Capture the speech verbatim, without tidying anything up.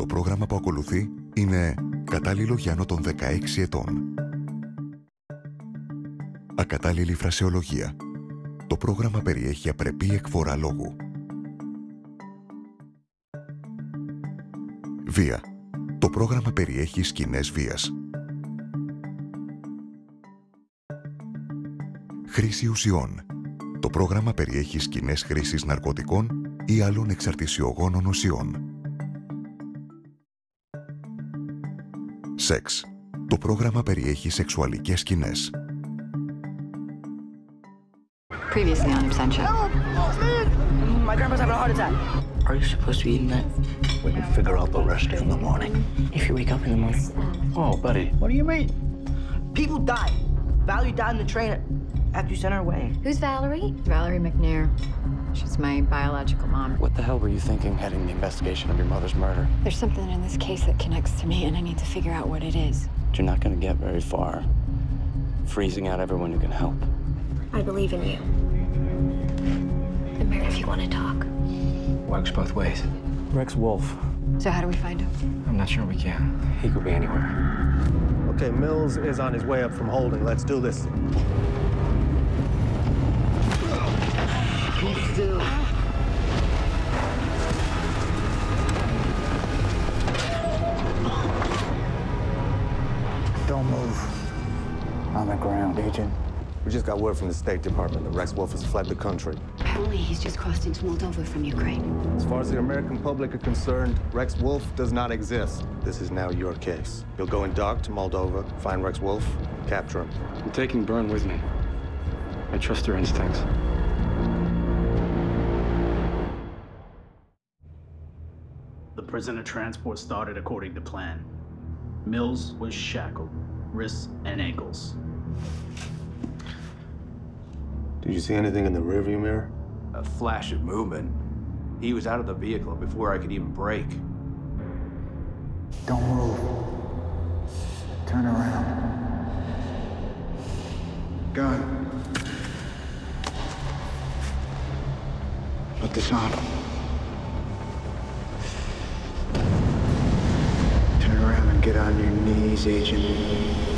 Το πρόγραμμα που ακολουθεί είναι κατάλληλο για άνω των δεκαέξι ετών. Ακατάλληλη φρασεολογία. Το πρόγραμμα περιέχει απρεπή εκφορά λόγου. Βία. Το πρόγραμμα περιέχει σκηνές βίας. Χρήση ουσιών. Το πρόγραμμα περιέχει σκηνές χρήσης ναρκωτικών ή άλλων εξαρτησιογόνων ουσιών. Σεξ. Το πρόγραμμα περιέχει σεξουαλικές σκηνές. Previously on Absentia. My grandpa's having a heart attack. Are you supposed to be eating that? We can figure out the rest in the morning. If you wake up in the morning. Oh, buddy, what do you mean? People died. Valerie died in the train after you sent her away. Who's Valerie? Valerie McNair. She's my biological mom. What the hell were you thinking heading the investigation of your mother's murder? There's something in this case that connects to me, and I need to figure out what it is. You're not going to get very far. Freezing out everyone you can help. I believe in you. I'm here if you want to talk. Works both ways. Rex Wolf. So how do we find him? I'm not sure we can. He could be anywhere. Okay, Mills is on his way up from holding. Let's do this. Keep still. Don't move. On the ground, Agent. We just got word from the State Department that Rex Wolf has fled the country. Apparently he's just crossed into Moldova from Ukraine. As far as the American public are concerned, Rex Wolf does not exist. This is now your case. You'll go in dark to Moldova, find Rex Wolf, capture him. I'm taking Byrne with me. I trust her instincts. The prisoner transport started according to plan. Mills was shackled, wrists and ankles. Did you see anything in the rearview mirror? A flash of movement. He was out of the vehicle before I could even brake. Don't move. Turn around. Gun. Put this on. Turn around and get on your knees, Agent.